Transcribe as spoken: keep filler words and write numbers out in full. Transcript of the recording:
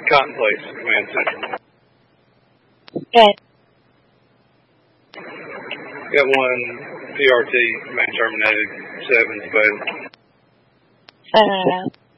Cotton Place, Command Center. Okay. Got one P R T, main terminated, sevens available. Uh,